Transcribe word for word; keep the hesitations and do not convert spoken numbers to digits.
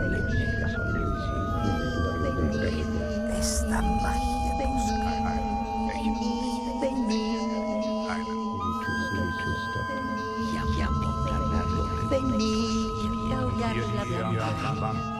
solemne, esta magia de buscar. Y a montar la Vení, ahogar la lámpara.